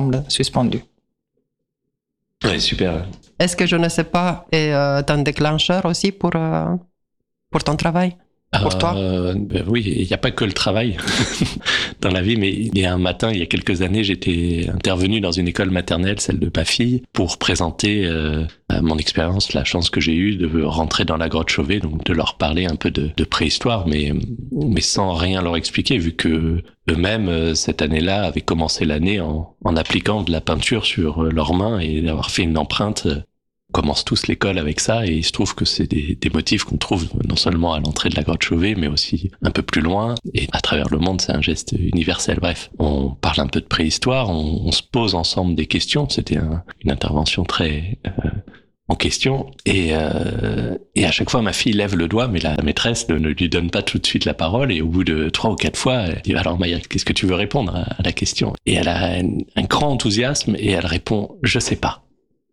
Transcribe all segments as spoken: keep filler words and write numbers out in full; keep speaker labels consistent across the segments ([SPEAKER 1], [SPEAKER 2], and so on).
[SPEAKER 1] suspendu.
[SPEAKER 2] Ouais, super.
[SPEAKER 3] Est-ce que je ne sais pas est euh, un déclencheur aussi pour, euh, pour ton travail? Pour toi?
[SPEAKER 2] Euh, ben oui, il n'y a pas que le travail dans la vie, mais il y a un matin, il y a quelques années, j'étais intervenu dans une école maternelle, celle de ma fille, pour présenter euh, mon expérience, la chance que j'ai eue de rentrer dans la grotte Chauvet, donc de leur parler un peu de, de préhistoire, mais, mais sans rien leur expliquer, vu que eux-mêmes, cette année-là, avaient commencé l'année en, en appliquant de la peinture sur leurs mains et d'avoir fait une empreinte. On commence tous l'école avec ça et il se trouve que c'est des, des motifs qu'on trouve non seulement à l'entrée de la grotte Chauvet, mais aussi un peu plus loin et à travers le monde, c'est un geste universel. Bref, on parle un peu de préhistoire, on, on se pose ensemble des questions. C'était un, une intervention très euh, en question et, euh, et à chaque fois ma fille lève le doigt, mais la maîtresse ne, ne lui donne pas tout de suite la parole et au bout de trois ou quatre fois, elle dit alors Maya, qu'est-ce que tu veux répondre à, à la question? Et elle a un, un grand enthousiasme et elle répond je sais pas.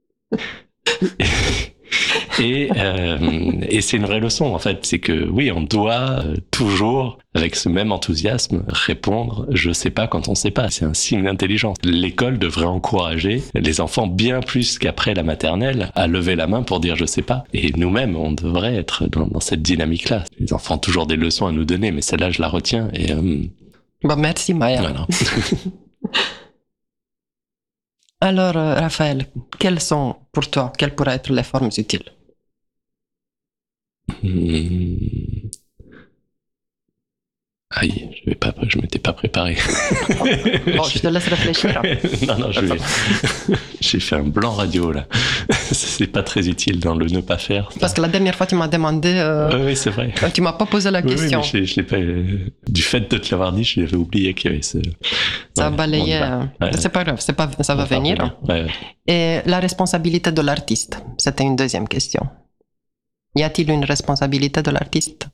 [SPEAKER 2] et, euh, et c'est une vraie leçon en fait, c'est que oui, on doit euh, toujours avec ce même enthousiasme répondre je sais pas quand on sait pas. C'est un signe d'intelligence. L'école devrait encourager les enfants bien plus qu'après la maternelle à lever la main pour dire je sais pas. Et nous-mêmes, on devrait être dans, dans cette dynamique-là. Les enfants ont toujours des leçons à nous donner, mais celle-là, je la retiens. Et euh...
[SPEAKER 3] bon, merci Maya.
[SPEAKER 2] Voilà.
[SPEAKER 3] Alors, euh, Raphaël, quelles sont pour toi, quelles pourraient être les formes utiles?
[SPEAKER 2] Mmh. Aïe, je vais pas, je m'étais pas préparé.
[SPEAKER 3] Bon, je te laisse réfléchir.
[SPEAKER 2] non, non, je vais... j'ai fait un blanc radio là. C'est pas très utile dans le ne pas faire.
[SPEAKER 3] Parce que la dernière fois, tu m'as demandé. Euh...
[SPEAKER 2] Oui, oui, c'est vrai.
[SPEAKER 3] Tu m'as pas posé la
[SPEAKER 2] oui,
[SPEAKER 3] question.
[SPEAKER 2] Oui, mais je, je l'ai pas. Du fait de te l'avoir dit, je l'avais oublié qu'il y avait ce.
[SPEAKER 3] Ça a
[SPEAKER 2] ouais,
[SPEAKER 3] balayé. Euh... Ouais. C'est pas grave, c'est pas, ça va venir.
[SPEAKER 2] Ouais, ouais.
[SPEAKER 3] Et la responsabilité de l'artiste, c'était une deuxième question. Y a-t-il une responsabilité de l'artiste?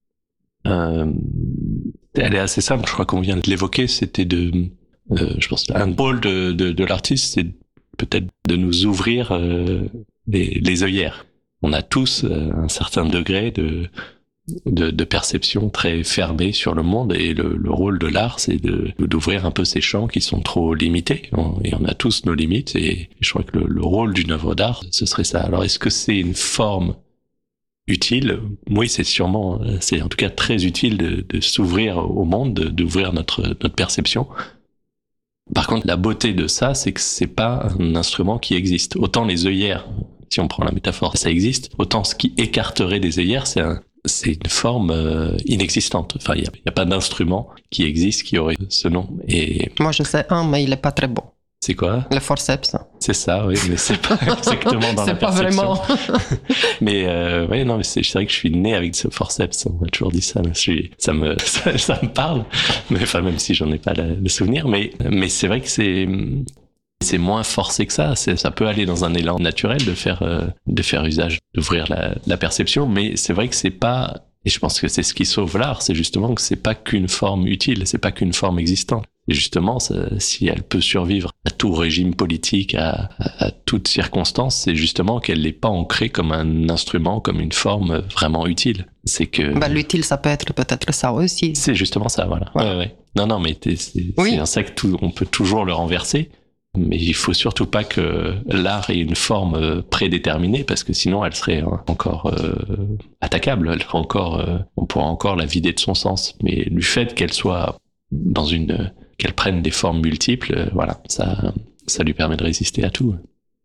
[SPEAKER 2] Euh, elle est assez simple, je crois qu'on vient de l'évoquer, c'était de, euh, je pense, un rôle de, de, de l'artiste, c'est peut-être de nous ouvrir euh, les, les œillères. On a tous euh, un certain degré de, de, de perception très fermée sur le monde et le, le rôle de l'art, c'est de, d'ouvrir un peu ces champs qui sont trop limités. On, et on a tous nos limites et je crois que le, le rôle d'une œuvre d'art, ce serait ça. Alors est-ce que c'est une forme utile? Oui, c'est sûrement, c'est en tout cas très utile de, de s'ouvrir au monde, de, d'ouvrir notre, notre perception. Par contre, la beauté de ça, c'est que c'est pas un instrument qui existe. Autant les œillères, si on prend la métaphore, ça existe, autant ce qui écarterait des œillères, c'est un, c'est une forme euh, inexistante. Enfin, il y a, y a pas d'instrument qui existe qui aurait ce nom. Et
[SPEAKER 3] moi, je sais un, mais il est pas très bon.
[SPEAKER 2] C'est quoi?
[SPEAKER 3] Le forceps.
[SPEAKER 2] C'est ça, oui, mais c'est pas exactement dans la perception.
[SPEAKER 3] C'est pas vraiment.
[SPEAKER 2] mais euh, oui, non, mais c'est, c'est vrai que je suis né avec ce forceps. On m'a toujours dit ça. Je suis, ça me, ça, ça me parle. Mais enfin, même si j'en ai pas le, le souvenir, mais mais c'est vrai que c'est c'est moins forcé que ça. C'est, ça peut aller dans un élan naturel de faire euh, de faire usage, d'ouvrir la, la perception. Mais c'est vrai que c'est pas. Et je pense que c'est ce qui sauve l'art, c'est justement que c'est pas qu'une forme utile, c'est pas qu'une forme existante. Et justement, ça, si elle peut survivre à tout régime politique, à, à, à toute circonstance, c'est justement qu'elle n'est pas ancrée comme un instrument, comme une forme vraiment utile. C'est que...
[SPEAKER 3] Bah, l'utile, ça peut être peut-être ça aussi.
[SPEAKER 2] C'est justement ça, voilà. Ouais. Ouais, ouais. Non, non, mais c'est, oui. c'est un sac, tout, on peut toujours le renverser. Mais il faut surtout pas que l'art ait une forme prédéterminée parce que sinon elle serait encore euh, attaquable, elle serait encore, euh, on pourrait encore la vider de son sens. Mais du fait qu'elle soit dans une, qu'elle prenne des formes multiples, euh, voilà, ça, ça lui permet de résister à tout.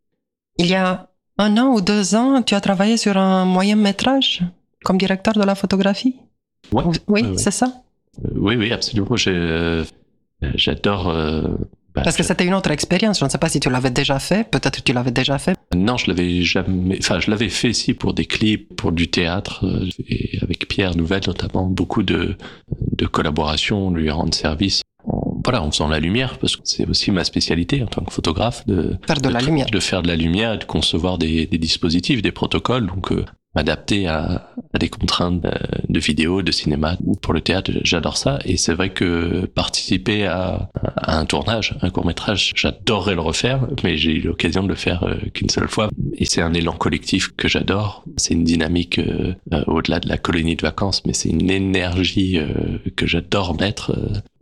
[SPEAKER 3] Il y a un an ou deux ans, tu as travaillé sur un moyen métrage comme directeur de la photographie.
[SPEAKER 2] Ouais,
[SPEAKER 3] oui,
[SPEAKER 2] ouais, ouais.
[SPEAKER 3] C'est ça.
[SPEAKER 2] Euh, oui, oui, absolument. J'ai, euh, j'adore. Euh,
[SPEAKER 3] Parce que c'était une autre expérience. Je ne sais pas si tu l'avais déjà fait. Peut-être que tu l'avais déjà fait.
[SPEAKER 2] Non, je l'avais jamais. Enfin, je l'avais fait si pour des clips, pour du théâtre, et avec Pierre Nouvel notamment, beaucoup de de collaborations, lui rendre service. En, voilà, en faisant la lumière, parce que c'est aussi ma spécialité en tant que photographe de
[SPEAKER 3] faire de,
[SPEAKER 2] de
[SPEAKER 3] la lumière,
[SPEAKER 2] de faire de la lumière, et de concevoir des, des dispositifs, des protocoles. Donc euh, m'adapter à, à des contraintes de, de vidéo, de cinéma ou pour le théâtre, j'adore ça. Et c'est vrai que participer à, à un tournage, un court-métrage, j'adorerais le refaire, mais j'ai eu l'occasion de le faire euh, qu'une seule fois. Et c'est un élan collectif que j'adore. C'est une dynamique euh, euh, au-delà de la colonie de vacances, mais c'est une énergie euh, que j'adore mettre. Euh,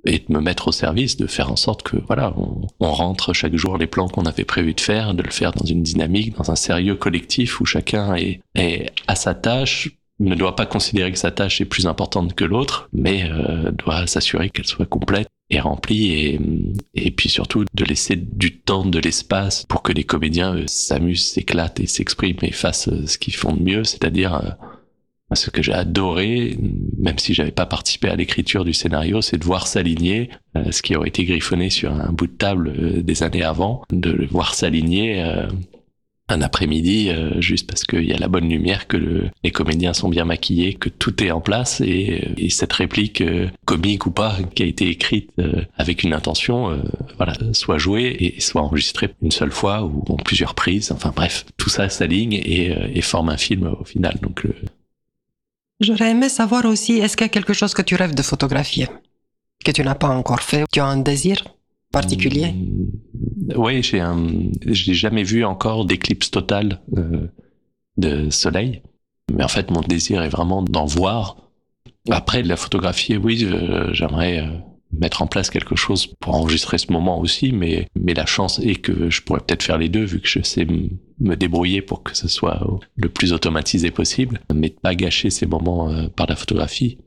[SPEAKER 2] et de me mettre au service, de faire en sorte que voilà, on, on rentre chaque jour les plans qu'on avait prévu de faire, de le faire dans une dynamique, dans un sérieux collectif où chacun est, est à sa tâche, ne doit pas considérer que sa tâche est plus importante que l'autre, mais euh, doit s'assurer qu'elle soit complète et remplie, et, et puis surtout de laisser du temps, de l'espace pour que les comédiens euh, s'amusent, s'éclatent et s'expriment et fassent euh, ce qu'ils font de mieux, c'est-à-dire euh, ce que j'ai adoré, même si j'avais pas participé à l'écriture du scénario, c'est de voir s'aligner euh, ce qui aurait été griffonné sur un bout de table euh, des années avant, de le voir s'aligner euh, un après-midi euh, juste parce qu'il y a la bonne lumière, que le, les comédiens sont bien maquillés, que tout est en place, et, et cette réplique euh, comique ou pas qui a été écrite euh, avec une intention, euh, voilà, soit jouée et soit enregistrée une seule fois ou en plusieurs prises. Enfin bref, tout ça s'aligne et, euh, et forme un film au final. Donc le
[SPEAKER 3] J'aurais aimé savoir aussi, est-ce qu'il y a quelque chose que tu rêves de photographier, que tu n'as pas encore fait? Tu as un désir particulier?
[SPEAKER 2] Mmh, oui, j'ai un, j'ai jamais vu encore d'éclipse totale euh, de soleil. Mais en fait, mon désir est vraiment d'en voir. Après, de la photographier, oui, euh, j'aimerais euh, mettre en place quelque chose pour enregistrer ce moment aussi, mais, mais la chance est que je pourrais peut-être faire les deux, vu que je sais m- me débrouiller pour que ce soit le plus automatisé possible, mais de pas gâcher ces moments euh, par la photographie.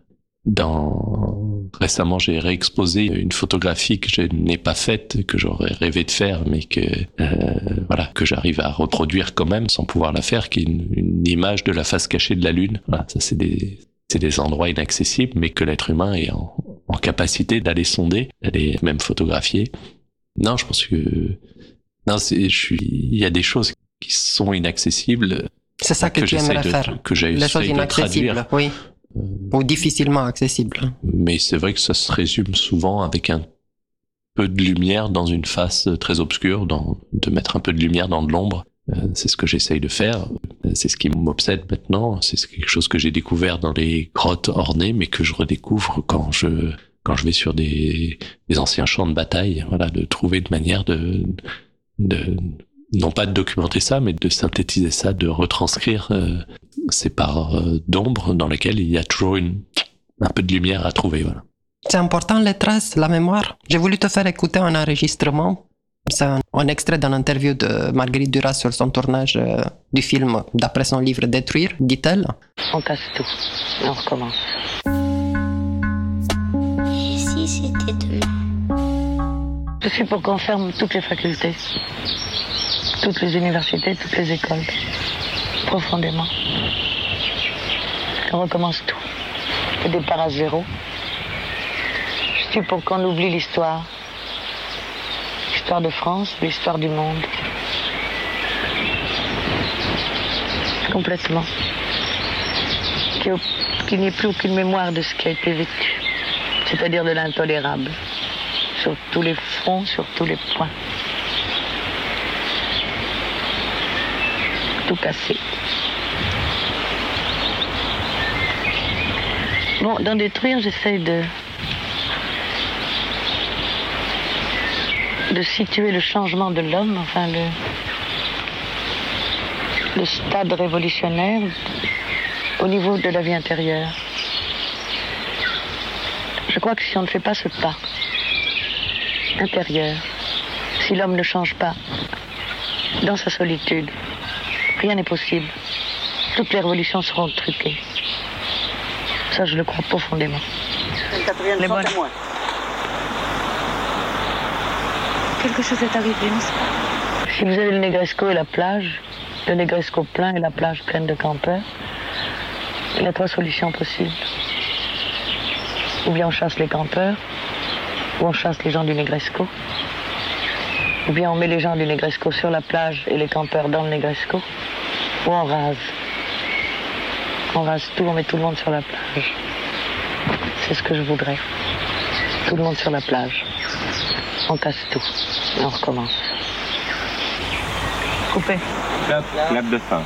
[SPEAKER 2] Dans... Récemment, j'ai réexposé une photographie que je n'ai pas faite, que j'aurais rêvé de faire, mais que euh, voilà, que j'arrive à reproduire quand même sans pouvoir la faire, qui est une, une image de la face cachée de la Lune. Voilà, ça c'est des c'est des endroits inaccessibles, mais que l'être humain est en, en capacité d'aller sonder, d'aller même photographier. Non, je pense que non, c'est, je suis. Il y a des choses qui sont inaccessibles.
[SPEAKER 3] C'est ça que, que tu aimerais
[SPEAKER 2] de,
[SPEAKER 3] faire.
[SPEAKER 2] Que j'essaie
[SPEAKER 3] Les choses inaccessibles,
[SPEAKER 2] de traduire.
[SPEAKER 3] oui. Ou difficilement accessible.
[SPEAKER 2] Mais c'est vrai que ça se résume souvent avec un peu de lumière dans une face très obscure, dans, de mettre un peu de lumière dans de l'ombre. Euh, c'est ce que j'essaye de faire. C'est ce qui m'obsède maintenant. C'est quelque chose que j'ai découvert dans les grottes ornées, mais que je redécouvre quand je quand je vais sur des, des anciens champs de bataille. Voilà, de trouver une manière de, de non pas de documenter ça, mais de synthétiser ça, de retranscrire euh, ces parts euh, d'ombre dans lesquelles il y a toujours une, un peu de lumière à trouver. Voilà.
[SPEAKER 3] C'est important, les traces, la mémoire. J'ai voulu te faire écouter un enregistrement. C'est un, un extrait d'une interview de Marguerite Duras sur son tournage euh, du film d'après son livre Détruire, dit-elle.
[SPEAKER 1] On casse tout et on recommence.
[SPEAKER 4] Et si c'était demain?
[SPEAKER 1] Je suis pour qu'on ferme toutes les facultés, toutes les universités, toutes les écoles, profondément. On recommence tout. Le départ à zéro. Je suis pour qu'on oublie l'histoire. L'histoire de France, l'histoire du monde. Complètement. Qu'il n'y ait plus aucune mémoire de ce qui a été vécu. C'est-à-dire de l'intolérable. Sur tous les fronts, sur tous les points. Tout casser. Bon, dans Détruire, j'essaye de... de situer le changement de l'homme, enfin le... le stade révolutionnaire au niveau de la vie intérieure. Je crois que si on ne fait pas ce pas intérieur, si l'homme ne change pas dans sa solitude, rien n'est possible. Toutes les révolutions seront truquées. Ça, je le crois profondément. Les bonnes.
[SPEAKER 4] Quelque chose est arrivé, n'est-ce pas?
[SPEAKER 1] Si vous avez le Negresco et la plage, le Negresco plein et la plage pleine de campeurs, il y a trois solutions possibles. Ou bien on chasse les campeurs, ou on chasse les gens du Negresco, ou bien on met les gens du Negresco sur la plage et les campeurs dans le Negresco, ou on rase. On rase tout, on met tout le monde sur la plage. C'est ce que je voudrais. Tout le monde sur la plage. On casse tout et on recommence. Coupé.
[SPEAKER 5] Clap, clap de fin.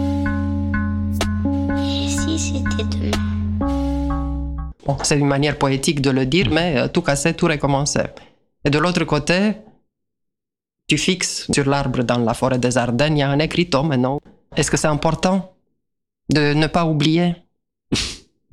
[SPEAKER 4] Et si c'était demain?
[SPEAKER 3] Bon, c'est une manière poétique de le dire, mais euh, tout casser, tout recommencer. Et de l'autre côté, tu fixes sur l'arbre dans la forêt des Ardennes, il y a un écriteau maintenant. Est-ce que c'est important de ne pas oublier?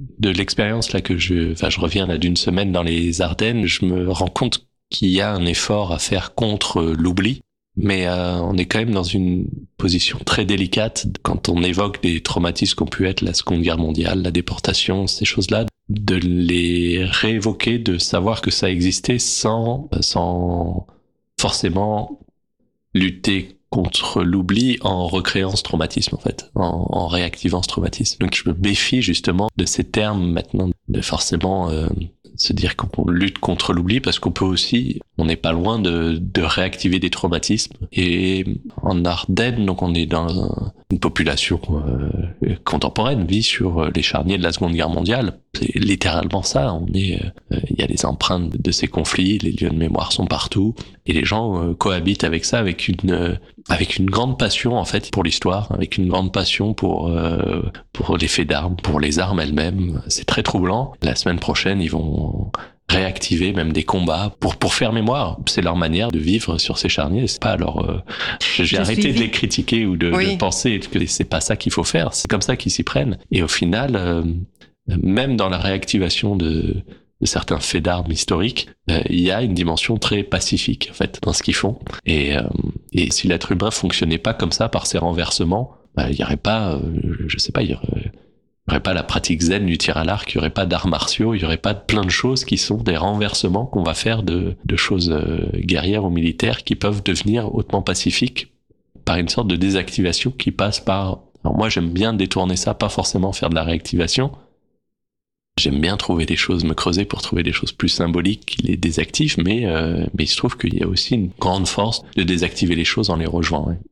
[SPEAKER 2] de l'expérience là que je, enfin, je reviens là d'une semaine dans les Ardennes, je me rends compte qu'il y a un effort à faire contre l'oubli. Mais euh, on est quand même dans une position très délicate quand on évoque des traumatismes qu'ont pu être la Seconde Guerre mondiale, la déportation, ces choses-là, de les réévoquer, de savoir que ça existait sans, sans forcément lutter contre l'oubli en recréant ce traumatisme, en fait, en, en réactivant ce traumatisme. Donc je me méfie justement de ces termes maintenant, de forcément euh, se dire qu'on lutte contre l'oubli, parce qu'on peut aussi, on n'est pas loin de, de réactiver des traumatismes. Et en Ardennes, donc on est dans un, une population euh, contemporaine, vit sur les charniers de la Seconde Guerre mondiale. C'est littéralement ça. On est, euh, il y a les empreintes de ces conflits, les lieux de mémoire sont partout, et les gens euh, cohabitent avec ça, avec une, euh, avec une grande passion en fait pour l'histoire, avec une grande passion pour, euh, pour les faits d'armes, pour les armes elles-mêmes. C'est très troublant. La semaine prochaine, ils vont réactiver même des combats pour pour faire mémoire. C'est leur manière de vivre sur ces charniers. C'est pas alors euh, j'ai, j'ai arrêté suivi. de les critiquer ou de, oui. de penser que c'est pas ça qu'il faut faire. C'est comme ça qu'ils s'y prennent. Et au final, euh, même dans la réactivation de, de certains faits d'armes historiques, euh, il y a une dimension très pacifique en fait dans ce qu'ils font. Et euh, et si l'être humain fonctionnait pas comme ça par ces renversements, bah, il y aurait pas, euh, je sais pas, il y aurait Il n'y aurait pas la pratique zen du tir à l'arc, il n'y aurait pas d'arts martiaux, il n'y aurait pas plein de choses qui sont des renversements qu'on va faire de, de choses euh, guerrières ou militaires qui peuvent devenir hautement pacifiques par une sorte de désactivation qui passe par... Alors moi j'aime bien détourner ça, pas forcément faire de la réactivation. J'aime bien trouver des choses, me creuser pour trouver des choses plus symboliques qui les désactivent, mais, euh, mais il se trouve qu'il y a aussi une grande force de désactiver les choses en les rejoignant. Ouais.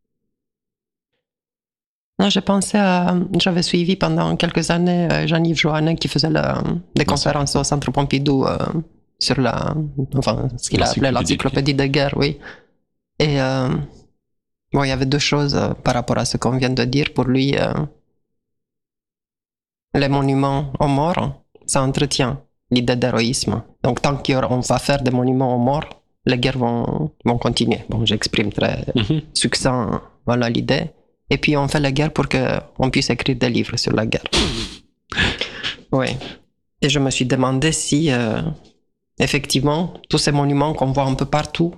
[SPEAKER 3] Non, j'ai pensé à... J'avais suivi pendant quelques années euh, Jean-Yves Joannet qui faisait la, des conférences au Centre Pompidou euh, sur la... Enfin, ce qu'il a appelé l'encyclopédie de guerre, oui. Et euh, bon, il y avait deux choses euh, par rapport à ce qu'on vient de dire. Pour lui, euh, les monuments aux morts, ça entretient l'idée d'héroïsme. Donc, tant qu'on va faire des monuments aux morts, les guerres vont, vont continuer. Bon, j'exprime très mm-hmm. succinct, voilà l'idée. Et puis on fait la guerre pour qu'on puisse écrire des livres sur la guerre. Oui. Et je me suis demandé si, euh, effectivement, tous ces monuments qu'on voit un peu partout,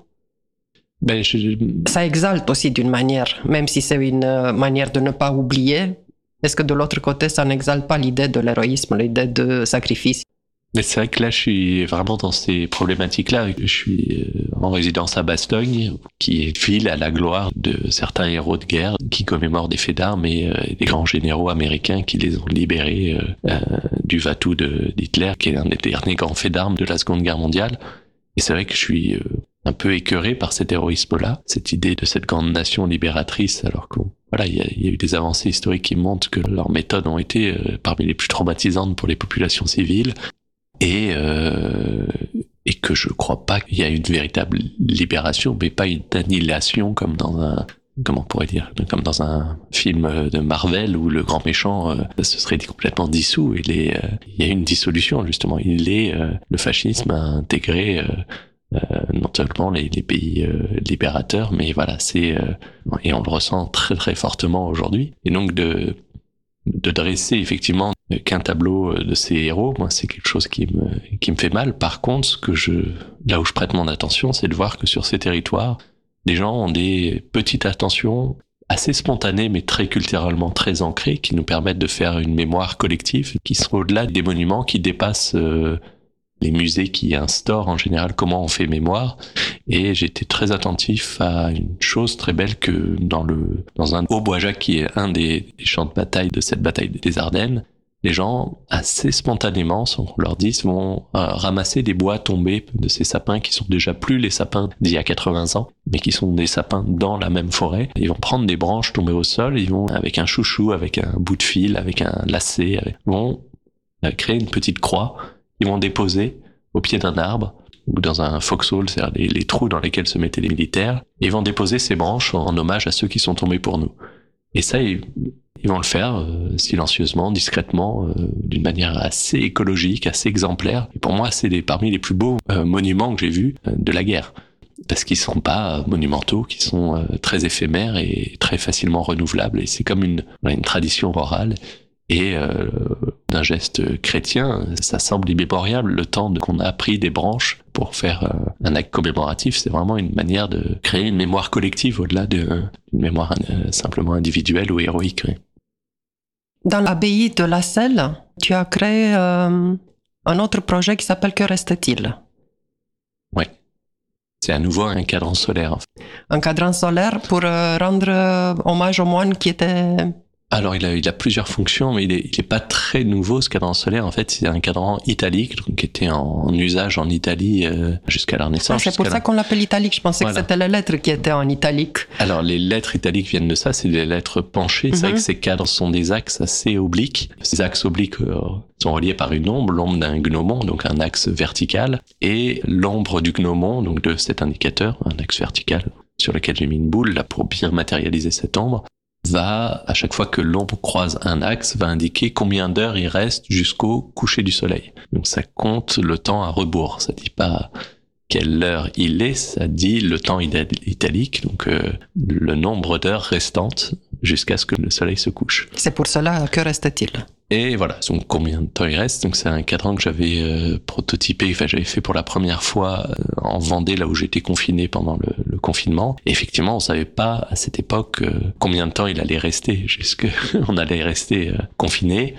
[SPEAKER 3] ben, je... ça exalte aussi d'une manière, même si c'est une euh, manière de ne pas oublier. Est-ce que de l'autre côté, ça n'exalte pas l'idée de l'héroïsme, l'idée de sacrifice?
[SPEAKER 2] Mais c'est vrai que là, je suis vraiment dans ces problématiques-là. Je suis en résidence à Bastogne, qui est ville à la gloire de certains héros de guerre qui commémorent des faits d'armes et euh, des grands généraux américains qui les ont libérés euh, euh, du Vatou de, d'Hitler, qui est un des derniers grands faits d'armes de la Seconde Guerre mondiale. Et c'est vrai que je suis euh, un peu écœuré par cet héroïsme-là, cette idée de cette grande nation libératrice, alors qu'on Voilà, il y, a, il y a eu des avancées historiques qui montrent que leurs méthodes ont été euh, parmi les plus traumatisantes pour les populations civiles. Et, euh, et que je crois pas qu'il y a une véritable libération, mais pas une annihilation comme dans un, comment on pourrait dire, comme dans un film de Marvel où le grand méchant euh, se serait complètement dissous. Il est, euh, il y a une dissolution justement. Il est, euh, le fascisme a intégré euh, euh, non seulement les, les pays euh, libérateurs, mais voilà, c'est euh, et on le ressent très très fortement aujourd'hui. Et donc de de dresser effectivement qu'un tableau de ces héros, moi c'est quelque chose qui me qui me fait mal. Par contre, ce que je là où je prête mon attention, c'est de voir que sur ces territoires, les gens ont des petites attentions assez spontanées mais très culturellement très ancrées qui nous permettent de faire une mémoire collective qui sont au-delà des monuments, qui dépassent euh, les musées qui instaurent en général comment on fait mémoire. Et j'étais très attentif à une chose très belle que dans le dans un Haut-Boisjac qui est un des, des champs de bataille de cette bataille des Ardennes, les gens assez spontanément, on leur dit, vont euh, ramasser des bois tombés de ces sapins qui sont déjà plus les sapins d'il y a quatre-vingts ans, mais qui sont des sapins dans la même forêt. Ils vont prendre des branches tombées au sol, ils vont avec un chouchou, avec un bout de fil, avec un lacet, avec, vont euh, créer une petite croix. Ils vont déposer au pied d'un arbre ou dans un foxhole, c'est-à-dire les, les trous dans lesquels se mettaient les militaires, et ils vont déposer ces branches en, en hommage à ceux qui sont tombés pour nous. Et ça, ils, ils vont le faire euh, silencieusement, discrètement, euh, d'une manière assez écologique, assez exemplaire. Et pour moi, c'est des, parmi les plus beaux euh, monuments que j'ai vus euh, de la guerre. Parce qu'ils sont pas monumentaux, qu'ils sont euh, très éphémères et très facilement renouvelables. Et c'est comme une, une tradition orale. Et euh, d'un geste chrétien, ça semble immémorial, le temps qu'on a pris des branches pour faire un acte commémoratif. C'est vraiment une manière de créer une mémoire collective au-delà d'une mémoire simplement individuelle ou héroïque. Oui.
[SPEAKER 3] Dans l'abbaye de La Selle, tu as créé euh, un autre projet qui s'appelle Que reste-t-il?
[SPEAKER 2] Oui. C'est à nouveau un cadran solaire.
[SPEAKER 3] Un cadran solaire pour euh, rendre euh, hommage aux moines qui étaient...
[SPEAKER 2] Alors, il a, il a plusieurs fonctions, mais il est, il est pas très nouveau, ce cadran solaire. En fait, c'est un cadran italique, donc, qui était en, en usage en Italie euh, jusqu'à la Renaissance.
[SPEAKER 3] Ah, c'est pour ça la... qu'on l'appelle italique. Je pensais voilà. que c'était les lettres qui étaient en italique.
[SPEAKER 2] Alors, les lettres italiques viennent de ça, c'est des lettres penchées. Mm-hmm. C'est vrai que ces cadres sont des axes assez obliques. Ces axes obliques euh, sont reliés par une ombre, l'ombre d'un gnomon, donc un axe vertical, et l'ombre du gnomon, donc de cet indicateur, un axe vertical, sur lequel j'ai mis une boule, là, pour bien matérialiser cette ombre, va, à chaque fois que l'ombre croise un axe, va indiquer combien d'heures il reste jusqu'au coucher du soleil. Donc ça compte le temps à rebours. Ça dit pas quelle heure il est, ça dit le temps italique, donc euh, le nombre d'heures restantes jusqu'à ce que le soleil se couche.
[SPEAKER 3] C'est pour cela, que reste-t-il?
[SPEAKER 2] Et voilà, donc combien de temps il reste. Donc c'est un cadran que j'avais euh, prototypé, enfin j'avais fait pour la première fois euh, en Vendée, là où j'étais confiné pendant le, le confinement. Et effectivement, on savait pas à cette époque euh, combien de temps il allait rester, jusque on allait rester euh, confiné.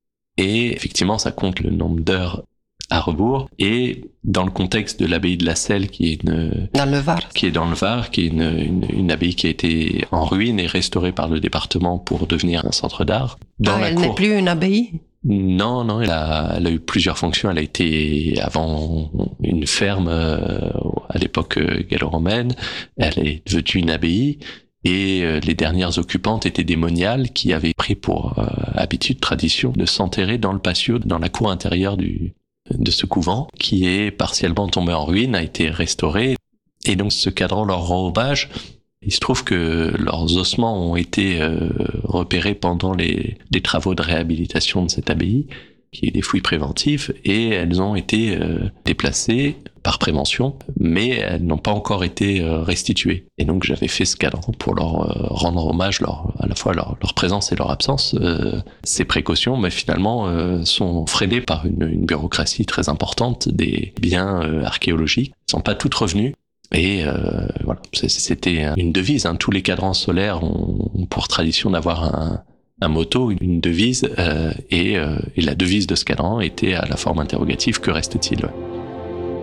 [SPEAKER 2] Et effectivement, ça compte le nombre d'heures à rebours, et dans le contexte de l'abbaye de La Selle, qui est une
[SPEAKER 3] dans le Var,
[SPEAKER 2] qui est dans le Var, qui est une, une, une abbaye qui a été en ruine et restaurée par le département pour devenir un centre d'art. Dans
[SPEAKER 3] ah,
[SPEAKER 2] la
[SPEAKER 3] elle
[SPEAKER 2] cour...
[SPEAKER 3] n'est plus une abbaye?
[SPEAKER 2] Non, non, elle a, elle a eu plusieurs fonctions. Elle a été avant une ferme euh, à l'époque gallo-romaine. Elle est devenue une abbaye. Et euh, les dernières occupantes étaient des moniales qui avaient pris pour euh, habitude, tradition, de s'enterrer dans le patio, dans la cour intérieure du de ce couvent, qui est partiellement tombé en ruine, a été restauré. Et donc ce cadran leur rend hommage. Il se trouve que leurs ossements ont été euh, repérés pendant les, les travaux de réhabilitation de cette abbaye, qui est des fouilles préventives, et elles ont été euh, déplacées par prévention, mais elles n'ont pas encore été euh, restituées. Et donc j'avais fait ce cadran pour leur euh, rendre hommage, leur, à la fois leur, leur présence et leur absence. Euh, ces précautions, mais finalement, euh, sont freinées par une, une bureaucratie très importante des biens euh, archéologiques. Ils ne sont pas toutes revenues. Et euh, voilà, c'était une devise. Hein. Tous les cadrans solaires ont, ont pour tradition d'avoir un, un motto, une devise, euh, et, euh, et la devise de ce cadran était à la forme interrogative, que reste-t-il?